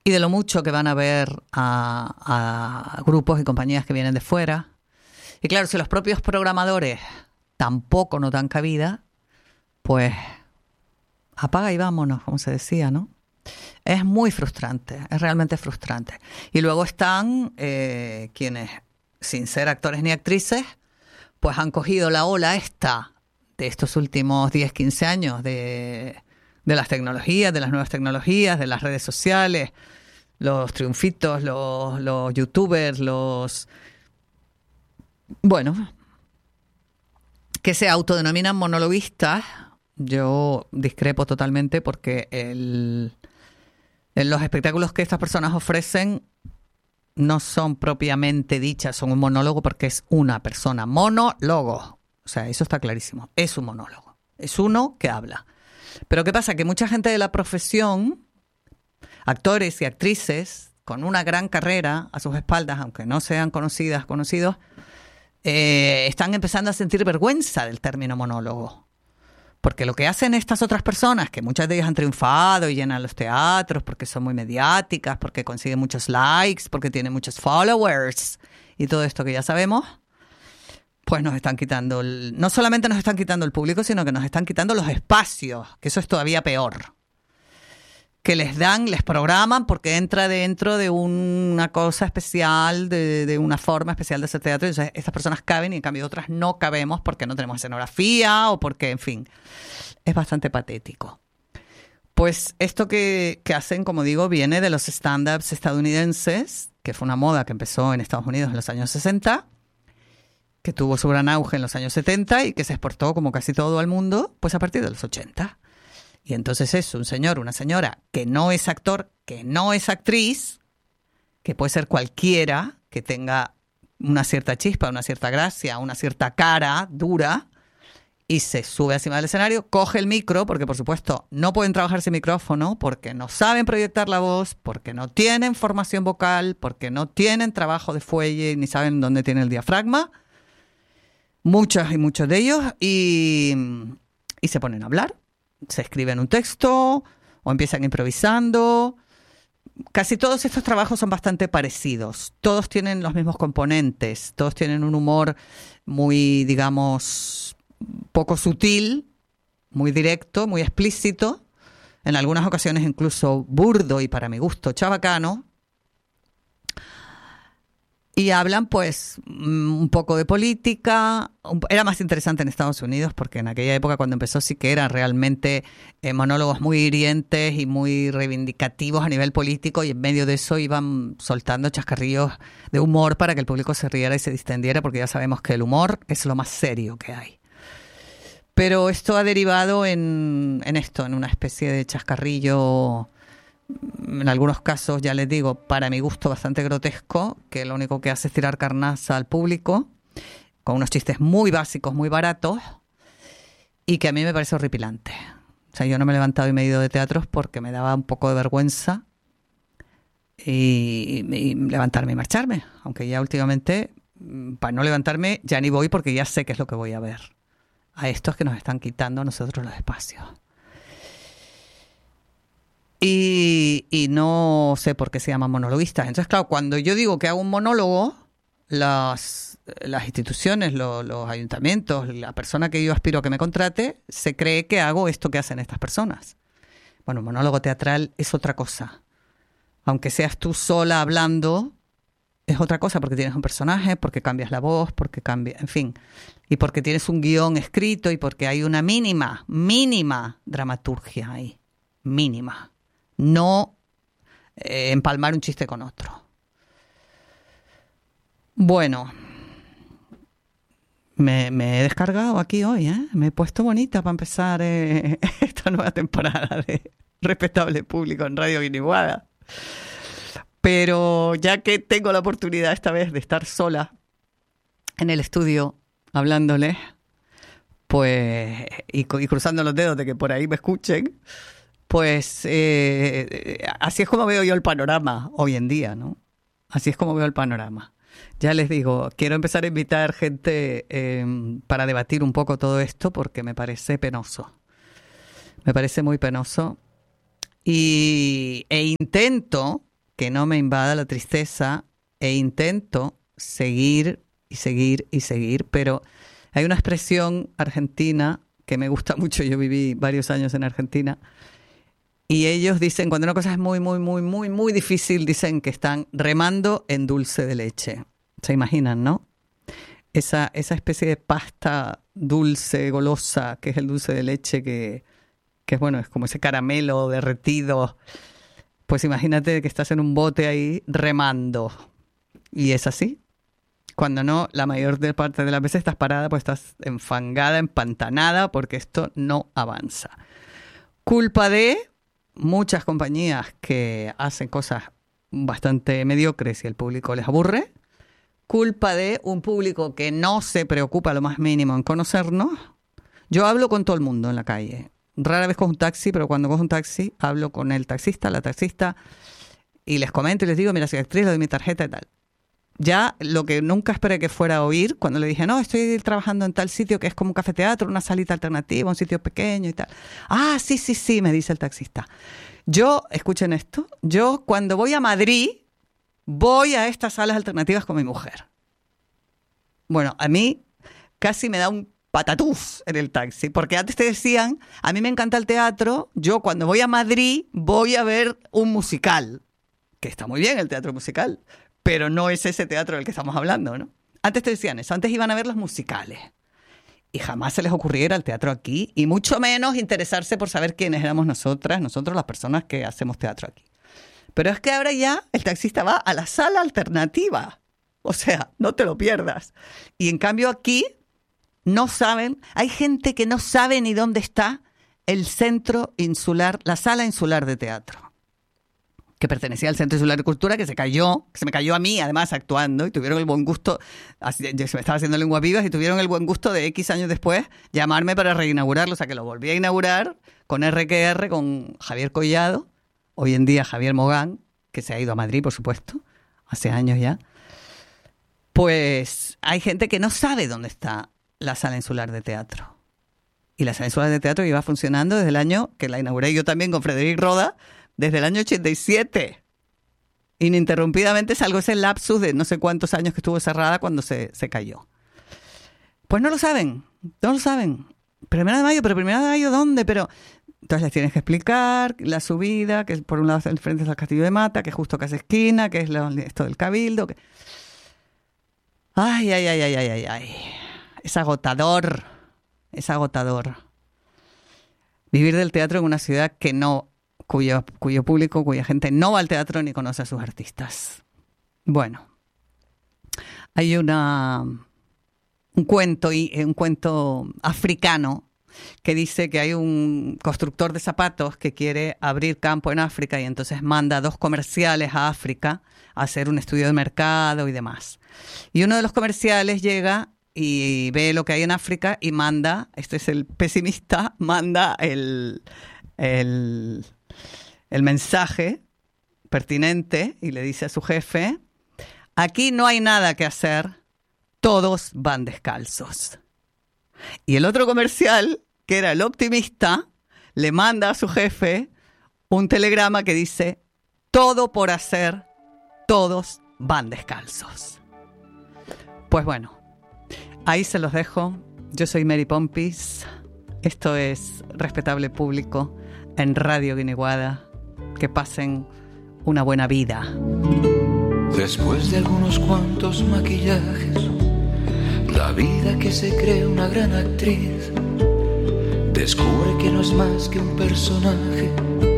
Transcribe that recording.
y de lo mucho que van a ver a grupos y compañías que vienen de fuera. Y claro, si los propios programadores tampoco nos dan cabida, pues apaga y vámonos, como se decía, ¿no? Es muy frustrante, es realmente frustrante. Y luego están quienes, sin ser actores ni actrices, pues han cogido la ola esta de estos últimos 10, 15 años de las tecnologías, de las nuevas tecnologías, de las redes sociales, los triunfitos, los youtubers, bueno, que se autodenominan monologuistas. Yo discrepo totalmente porque los espectáculos que estas personas ofrecen no son propiamente dichas, son un monólogo porque es una persona. Monólogo. O sea, eso está clarísimo. Es un monólogo. Es uno que habla. Pero ¿qué pasa? Que mucha gente de la profesión, actores y actrices, con una gran carrera a sus espaldas, aunque no sean conocidos, están empezando a sentir vergüenza del término monólogo. Porque lo que hacen estas otras personas, que muchas de ellas han triunfado y llenan los teatros porque son muy mediáticas, porque consiguen muchos likes, porque tienen muchos followers y todo esto que ya sabemos, pues nos están quitando, no solamente nos están quitando el público, sino que nos están quitando los espacios, que eso es todavía peor. Que les programan porque entra dentro de una cosa especial, de una forma especial de hacer teatro. Entonces, estas personas caben y en cambio otras no cabemos porque no tenemos escenografía o porque, en fin, es bastante patético. Pues esto que hacen, como digo, viene de los stand-ups estadounidenses, que fue una moda que empezó en Estados Unidos en los años 60, que tuvo su gran auge en los años 70 y que se exportó como casi todo al mundo, pues a partir de los 80. Y entonces es un señor, una señora que no es actor, que no es actriz, que puede ser cualquiera, que tenga una cierta chispa, una cierta gracia, una cierta cara dura, y se sube encima del escenario, coge el micro, porque por supuesto no pueden trabajar sin micrófono, porque no saben proyectar la voz, porque no tienen formación vocal, porque no tienen trabajo de fuelle, ni saben dónde tiene el diafragma, muchos y muchos de ellos, y se ponen a hablar. Se escriben un texto o empiezan improvisando. Casi todos estos trabajos son bastante parecidos. Todos tienen los mismos componentes. Todos tienen un humor muy, digamos, poco sutil, muy directo, muy explícito. En algunas ocasiones incluso burdo y, para mi gusto, chabacano. Y hablan, pues, un poco de política. Era más interesante en Estados Unidos porque en aquella época, cuando empezó, sí que eran realmente monólogos muy hirientes y muy reivindicativos a nivel político, y en medio de eso iban soltando chascarrillos de humor para que el público se riera y se distendiera, porque ya sabemos que el humor es lo más serio que hay. Pero esto ha derivado en una especie de chascarrillo, en algunos casos, ya les digo, para mi gusto bastante grotesco, que lo único que hace es tirar carnaza al público, con unos chistes muy básicos, muy baratos, y que a mí me parece horripilante. O sea, yo no me he levantado y me he ido de teatros porque me daba un poco de vergüenza y levantarme y marcharme, aunque ya últimamente, para no levantarme, ya ni voy porque ya sé qué es lo que voy a ver. A estos que nos están quitando a nosotros los espacios. Y no sé por qué se llaman monologuistas. Entonces, claro, cuando yo digo que hago un monólogo, las instituciones, los ayuntamientos, la persona que yo aspiro a que me contrate, se cree que hago esto que hacen estas personas. Bueno, monólogo teatral es otra cosa. Aunque seas tú sola hablando, es otra cosa, porque tienes un personaje, porque cambias la voz, porque cambias, en fin, y porque tienes un guión escrito y porque hay una mínima dramaturgia ahí, mínima. No empalmar un chiste con otro. Bueno, me he descargado aquí hoy, ¿eh? Me he puesto bonita para empezar esta nueva temporada de Respetable Público en Radio Guiniguada. Pero ya que tengo la oportunidad esta vez de estar sola en el estudio hablándoles, pues, y cruzando los dedos de que por ahí me escuchen, pues así es como veo yo el panorama hoy en día, ¿no? Así es como veo el panorama. Ya les digo, quiero empezar a invitar gente para debatir un poco todo esto porque me parece penoso. Me parece muy penoso. E intento que no me invada la tristeza e intento seguir y seguir y seguir, pero hay una expresión argentina que me gusta mucho. Yo viví varios años en Argentina y ellos dicen, cuando una cosa es muy, muy, muy, muy, muy difícil, dicen que están remando en dulce de leche. ¿Se imaginan, no? Esa especie de pasta dulce, golosa, que es el dulce de leche, que es bueno, es como ese caramelo derretido. Pues imagínate que estás en un bote ahí remando. Y es así. Cuando no, la mayor parte de las veces estás parada, pues estás enfangada, empantanada, porque esto no avanza. Culpa de muchas compañías que hacen cosas bastante mediocres y el público les aburre. Culpa de un público que no se preocupa lo más mínimo en conocernos. Yo hablo con todo el mundo en la calle. Rara vez con un taxi, pero cuando cojo un taxi, hablo con el taxista, la taxista, y les comento y les digo, mira, soy actriz, le doy mi tarjeta y tal. Ya lo que nunca esperé que fuera a oír, cuando le dije, no, estoy trabajando en tal sitio que es como un cafeteatro, una salita alternativa, un sitio pequeño y tal. Ah, sí, me dice el taxista. Yo, escuchen esto, yo cuando voy a Madrid, voy a estas salas alternativas con mi mujer. Bueno, a mí casi me da un patatús en el taxi, porque antes te decían, a mí me encanta el teatro, yo cuando voy a Madrid voy a ver un musical, que está muy bien el teatro musical, pero no es ese teatro del que estamos hablando, ¿no? Antes te decían eso, antes iban a ver los musicales. Y jamás se les ocurriera el teatro aquí, y mucho menos interesarse por saber quiénes éramos nosotros las personas que hacemos teatro aquí. Pero es que ahora ya el taxista va a la sala alternativa. O sea, no te lo pierdas. Y en cambio aquí no saben, hay gente que no sabe ni dónde está el centro insular, la sala insular de teatro, que pertenecía al Centro Insular de Cultura, que se me cayó a mí, además, actuando, y tuvieron el buen gusto, se me estaba haciendo lengua vivas, y tuvieron el buen gusto de X años después llamarme para reinaugurarlo, o sea que lo volví a inaugurar con RQR, con Javier Collado, hoy en día Javier Mogán, que se ha ido a Madrid, por supuesto, hace años ya. Pues hay gente que no sabe dónde está la sala insular de teatro. Y la sala insular de teatro lleva funcionando desde el año que la inauguré yo también con Frederic Roda, desde el año 87. Ininterrumpidamente, salvo ese lapsus de no sé cuántos años que estuvo cerrada cuando se cayó. Pues no lo saben. Primera de mayo, ¿dónde? Pero entonces les tienes que explicar la subida, que por un lado está frente al Castillo de Mata, que es justo casi esquina, que es esto del Cabildo. Ay. Es agotador. Vivir del teatro en una ciudad que no, cuyo público, cuya gente no va al teatro ni conoce a sus artistas. Bueno, hay un cuento africano que dice que hay un constructor de zapatos que quiere abrir campo en África y entonces manda 2 comerciales a África a hacer un estudio de mercado y demás. Y uno de los comerciales llega y ve lo que hay en África y manda, este es el pesimista, manda el mensaje pertinente y le dice a su jefe, aquí no hay nada que hacer, todos van descalzos. Y el otro comercial, que era el optimista, le manda a su jefe un telegrama que dice, todo por hacer, todos van descalzos. Pues bueno, ahí se los dejo. Yo soy Mary Pompis. Esto es Respetable Público en Radio Guineguada. Que pasen una buena vida. Después de algunos cuantos maquillajes, la vida que se cree una gran actriz descubre que no es más que un personaje